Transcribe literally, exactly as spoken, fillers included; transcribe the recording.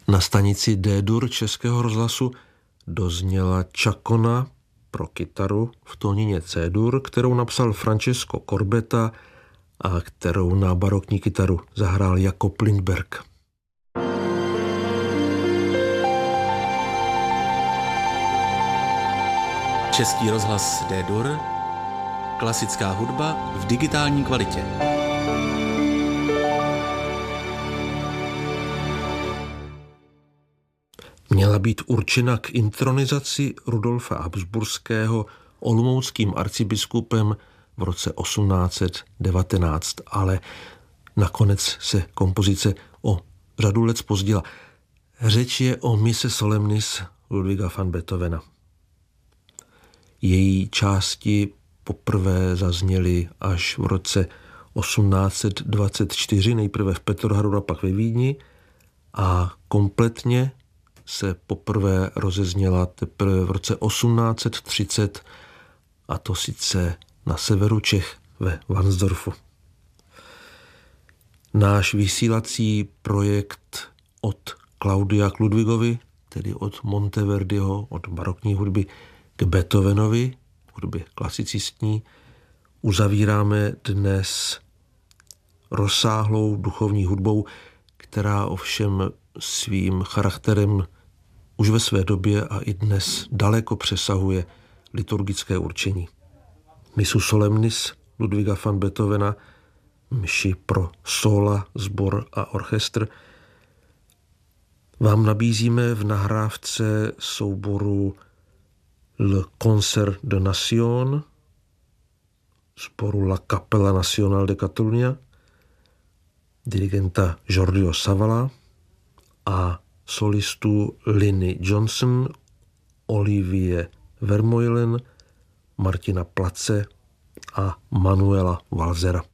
Na stanici D-dur Českého rozhlasu dozněla Čakona pro kytaru v tónině C-dur, kterou napsal Francesco Corbetta a kterou na barokní kytaru zahrál Jakob Lindberg. Český rozhlas D-dur, klasická hudba v digitální kvalitě. Měla být určena k intronizaci Rudolfa Habsburského olomouckým arcibiskupem v roce osmnáct set devatenáct, ale nakonec se kompozice o řadu let zpozdila. Řeč je o Mise Solemnis Ludwiga van Beethovena. Její části poprvé zazněly až v roce osmnáct set dvacet čtyři, nejprve v Petrohradu a pak ve Vídni, a kompletně se poprvé rozezněla teprve v roce osmnáct set třicet, a to sice na severu Čech ve Varnsdorfu. Náš vysílací projekt od Claudia k Ludwigovi, tedy od Monteverdiho, od barokní hudby k Beethovenovi, hudbě klasicistní, uzavíráme dnes rozsáhlou duchovní hudbou, která ovšem svým charakterem už ve své době a i dnes daleko přesahuje liturgické určení. Misu Solemnis Ludwiga van Beethovena, mši pro sóla, sbor a orchestr, vám nabízíme v nahrávce souboru Le Concert de Nation, sboru La Capella Nacional de Catalunya, dirigenta Jordiho Savala a solistů Liny Johnson, Olivie Vermeulen, Martina Place a Manuela Walsera.